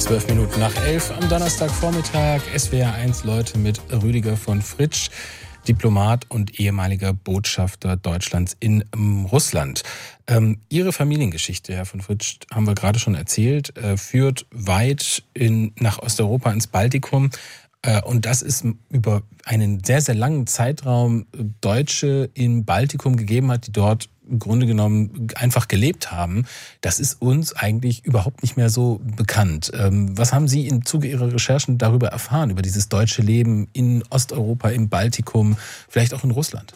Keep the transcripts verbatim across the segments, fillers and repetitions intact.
Zwölf Minuten nach elf am Donnerstagvormittag. S W R eins Leute mit Rüdiger von Fritsch, Diplomat und ehemaliger Botschafter Deutschlands in ähm, Russland. Ähm, Ihre Familiengeschichte, Herr von Fritsch, haben wir gerade schon erzählt, äh, führt weit in, nach Osteuropa, ins Baltikum. Äh, und das ist über einen sehr, sehr langen Zeitraum Deutsche im Baltikum gegeben hat, die dort im Grunde genommen einfach gelebt haben. Das ist uns eigentlich überhaupt nicht mehr so bekannt. Ähm, was haben Sie im Zuge Ihrer Recherchen darüber erfahren, über dieses deutsche Leben in Osteuropa, im Baltikum, vielleicht auch in Russland?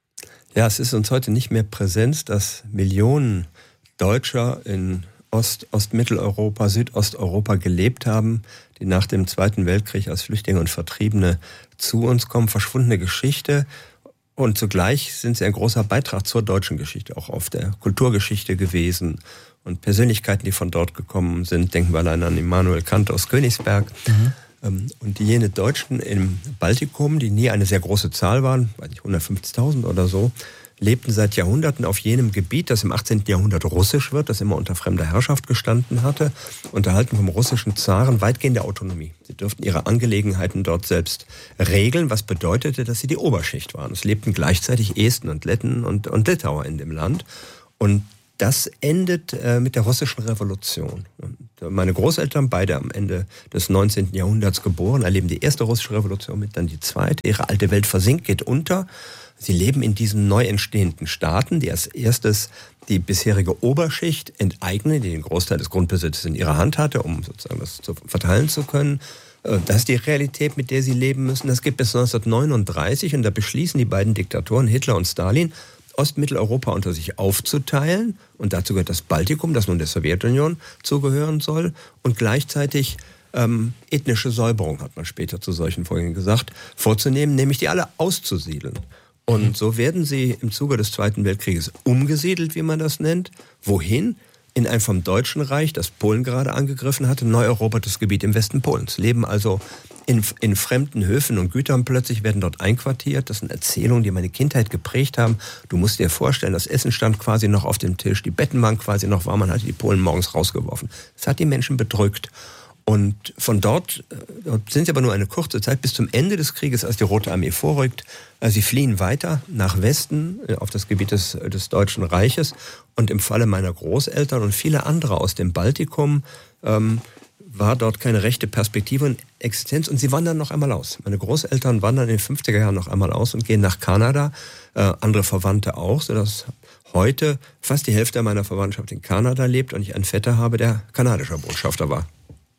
Ja, es ist uns heute nicht mehr präsent, dass Millionen Deutscher in Ost-, Ostmitteleuropa, Südosteuropa gelebt haben, die nach dem Zweiten Weltkrieg als Flüchtlinge und Vertriebene zu uns kommen. Verschwundene Geschichte. Und zugleich sind sie ein großer Beitrag zur deutschen Geschichte, auch auf der Kulturgeschichte gewesen. Und Persönlichkeiten, die von dort gekommen sind, denken wir allein an Immanuel Kant aus Königsberg. Mhm. Und jene Deutschen im Baltikum, die nie eine sehr große Zahl waren, weiß nicht, hundertfünfzigtausend oder so, lebten seit Jahrhunderten auf jenem Gebiet, das im achtzehnten Jahrhundert russisch wird, das immer unter fremder Herrschaft gestanden hatte, unterhalten vom russischen Zaren weitgehende Autonomie. Sie durften ihre Angelegenheiten dort selbst regeln, was bedeutete, dass sie die Oberschicht waren. Es lebten gleichzeitig Esten und Letten und, und Litauer in dem Land. Und das endet äh, mit der russischen Revolution. Und meine Großeltern, beide am Ende des neunzehnten Jahrhunderts geboren, erleben die erste russische Revolution mit, dann die zweite. Ihre alte Welt versinkt, geht unter. Sie leben in diesen neu entstehenden Staaten, die als erstes die bisherige Oberschicht enteignen, die den Großteil des Grundbesitzes in ihrer Hand hatte, um sozusagen das zu verteilen zu können. Das ist die Realität, mit der sie leben müssen. Das gibt bis neunzehnhundertneununddreißig und da beschließen die beiden Diktatoren, Hitler und Stalin, Ostmitteleuropa unter sich aufzuteilen. Und dazu gehört das Baltikum, das nun der Sowjetunion zugehören soll. Und gleichzeitig ähm, ethnische Säuberung, hat man später zu solchen Folgen gesagt, vorzunehmen, nämlich die alle auszusiedeln. Und so werden sie im Zuge des Zweiten Weltkrieges umgesiedelt, wie man das nennt. Wohin? In ein vom Deutschen Reich, das Polen gerade angegriffen hatte, neu erobertes Gebiet im Westen Polens. Leben also in, in fremden Höfen und Gütern plötzlich, werden dort einquartiert. Das sind Erzählungen, die meine Kindheit geprägt haben. Du musst dir vorstellen, das Essen stand quasi noch auf dem Tisch, die Betten waren quasi noch warm, man hatte die Polen morgens rausgeworfen. Das hat die Menschen bedrückt. Und von dort, dort sind sie aber nur eine kurze Zeit, bis zum Ende des Krieges, als die Rote Armee vorrückt. Sie fliehen weiter nach Westen, auf das Gebiet des, des Deutschen Reiches. Und im Falle meiner Großeltern und viele andere aus dem Baltikum ähm, war dort keine rechte Perspektive und Existenz. Und sie wandern noch einmal aus. Meine Großeltern wandern in den fünfziger Jahren noch einmal aus und gehen nach Kanada. Äh, andere Verwandte auch, sodass heute fast die Hälfte meiner Verwandtschaft in Kanada lebt und ich einen Vetter habe, der kanadischer Botschafter war.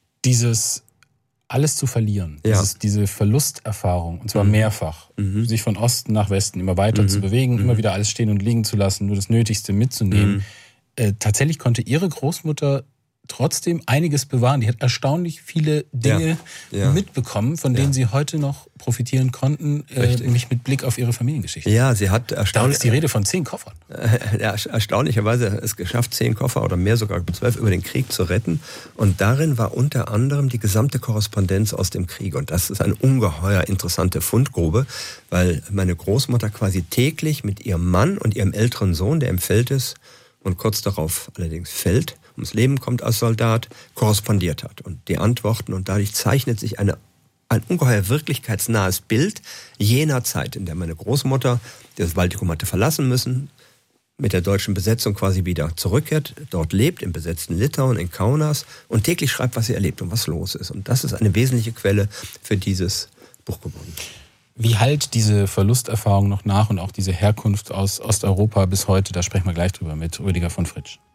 Dieses alles zu verlieren, ja. dieses, diese Verlusterfahrung, und zwar mhm. mehrfach, mhm. sich von Osten nach Westen immer weiter mhm. zu bewegen, mhm. immer wieder alles stehen und liegen zu lassen, nur das Nötigste mitzunehmen. Mhm. Äh, tatsächlich konnte Ihre Großmutter trotzdem einiges bewahren. Die hat erstaunlich viele Dinge ja. Ja. mitbekommen, von denen ja. sie heute noch profitieren konnten, äh, nämlich mit Blick auf ihre Familiengeschichte. Ja, sie hat erstaunlich... Da ist die Rede von zehn Koffern. Äh, ja, erstaunlicherweise es geschafft, zehn Koffer oder mehr, sogar zwölf, über den Krieg zu retten. Und darin war unter anderem die gesamte Korrespondenz aus dem Krieg. Und das ist eine ungeheuer interessante Fundgrube, weil meine Großmutter quasi täglich mit ihrem Mann und ihrem älteren Sohn, der im Feld ist und kurz darauf allerdings fällt, ums Leben kommt als Soldat, korrespondiert hat. Und die Antworten, und dadurch zeichnet sich eine, ein ungeheuer wirklichkeitsnahes Bild jener Zeit, in der meine Großmutter, die das Baltikum hatte verlassen müssen, mit der deutschen Besetzung quasi wieder zurückkehrt, dort lebt, im besetzten Litauen, in Kaunas, und täglich schreibt, was sie erlebt und was los ist. Und das ist eine wesentliche Quelle für dieses Buch geworden. Wie halt diese Verlusterfahrung noch nach und auch diese Herkunft aus Osteuropa bis heute, da sprechen wir gleich drüber mit Rüdiger von Fritsch.